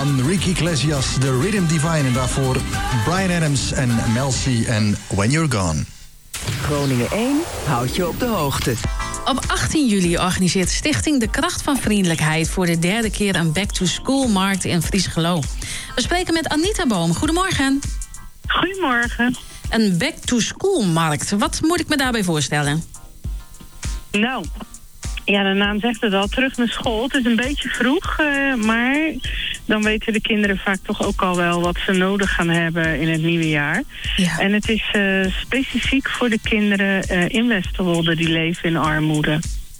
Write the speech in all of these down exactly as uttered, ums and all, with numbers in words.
van Ricky Iglesias, The Rhythm Divine. En daarvoor Bryan Adams en Mel C en When You're Gone. Groningen één houdt je op de hoogte. Op achttien juli organiseert Stichting De Kracht van Vriendelijkheid voor de derde keer een back-to-school-markt in Friesgelo. We spreken met Anita Boom. Goedemorgen. Goedemorgen. Een back-to-school-markt. Wat moet ik me daarbij voorstellen? Nou, ja, de naam zegt het al, terug naar school. Het is een beetje vroeg, uh, maar dan weten de kinderen vaak toch ook al wel wat ze nodig gaan hebben in het nieuwe jaar. Ja. En het is uh, specifiek voor de kinderen uh, in Westerwolde die leven in armoede.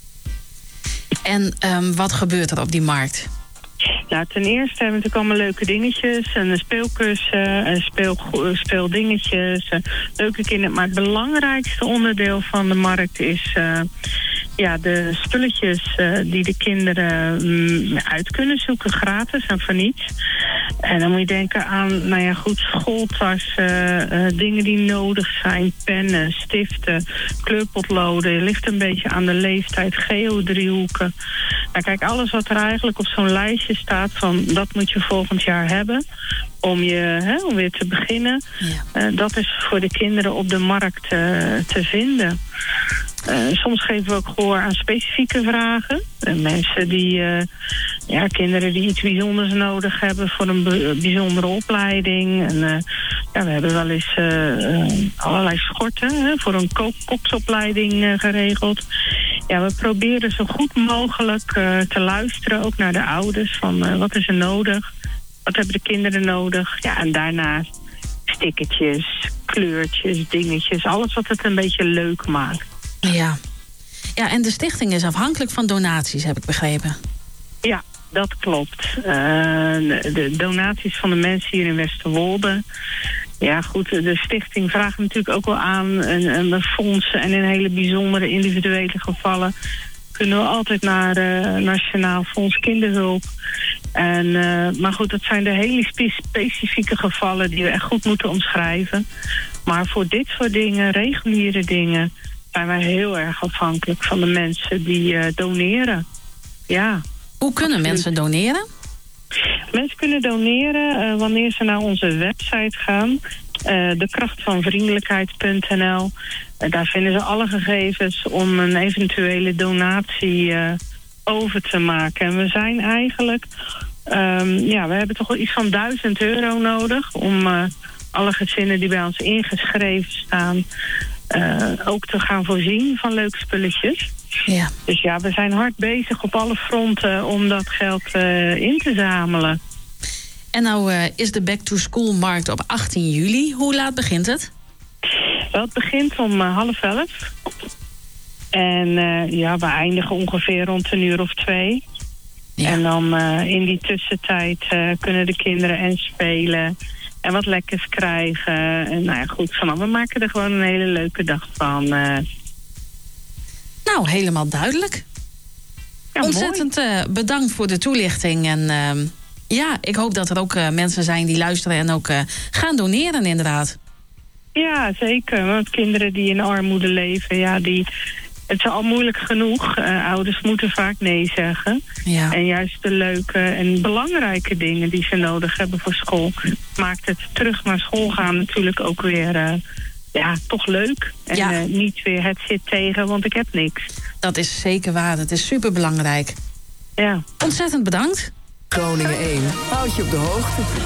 En um, wat gebeurt er op die markt? Nou, ten eerste hebben we natuurlijk allemaal leuke dingetjes. En speelkussen, en speel, speeldingetjes. Leuke kinderen. Maar het belangrijkste onderdeel van de markt is uh, ja, de spulletjes uh, die de kinderen um, uit kunnen zoeken. Gratis en voor niets. En dan moet je denken aan, nou ja, goed, schooltassen, uh, dingen die nodig zijn. Pennen, stiften, kleurpotloden. Je ligt een beetje aan de leeftijd. Geodriehoeken. Nou, kijk, alles wat er eigenlijk op zo'n lijstje staat van dat moet je volgend jaar hebben om, je, hè, om weer te beginnen. Ja. Uh, dat is voor de kinderen op de markt uh, te vinden. Uh, soms geven we ook gehoor aan specifieke vragen. Uh, mensen die, uh, ja, kinderen die iets bijzonders nodig hebben voor een be- bijzondere opleiding. En, uh, ja, we hebben wel eens uh, uh, allerlei schorten hè, voor een ko- koksopleiding uh, geregeld. Ja, we proberen zo goed mogelijk uh, te luisteren, ook naar de ouders, van uh, wat is er nodig? Wat hebben de kinderen nodig? Ja, en daarnaast stickertjes, kleurtjes, dingetjes, alles wat het een beetje leuk maakt. Ja. Ja, en de stichting is afhankelijk van donaties, heb ik begrepen. Ja, dat klopt. Uh, de donaties van de mensen hier in Westerwolde. Ja, goed, de stichting vraagt natuurlijk ook wel aan en, en fondsen en in hele bijzondere individuele gevallen kunnen we altijd naar uh, Nationaal Fonds Kinderhulp. En, uh, maar goed, dat zijn de hele spe- specifieke gevallen die we echt goed moeten omschrijven. Maar voor dit soort dingen, reguliere dingen, zijn wij heel erg afhankelijk van de mensen die uh, doneren. Ja. Hoe kunnen absoluut. mensen doneren? Mensen kunnen doneren uh, wanneer ze naar onze website gaan. Uh, de kracht van vriendelijkheid punt n l. Uh, daar vinden ze alle gegevens om een eventuele donatie uh, over te maken. En we zijn eigenlijk... Um, ja, we hebben toch wel iets van duizend euro nodig om uh, alle gezinnen die bij ons ingeschreven staan Uh, ook te gaan voorzien van leuke spulletjes. Ja. Dus ja, we zijn hard bezig op alle fronten om dat geld uh, in te zamelen. En nou uh, is de back-to-school-markt op achttien juli. Hoe laat begint het? Wel, het begint om uh, half elf. En uh, ja, we eindigen ongeveer rond een uur of twee. Ja. En dan uh, in die tussentijd uh, kunnen de kinderen en spelen en wat lekkers krijgen. En nou ja, goed, vanaf we maken er gewoon een hele leuke dag van. Uh. Nou, helemaal duidelijk. Ja, ontzettend uh, bedankt voor de toelichting. En uh, ja, ik hoop dat er ook uh, mensen zijn die luisteren en ook uh, gaan doneren inderdaad. Ja, zeker. Want kinderen die in armoede leven, ja, die... Het is al moeilijk genoeg. Uh, ouders moeten vaak nee zeggen. Ja. En juist de leuke en belangrijke dingen die ze nodig hebben voor school maakt het terug naar school gaan natuurlijk ook weer uh, ja, toch leuk. En ja. uh, niet weer het zit tegen, want ik heb niks. Dat is zeker waar. Dat is superbelangrijk. Ja. Ontzettend bedankt. Groningen één houdt je op de hoogte.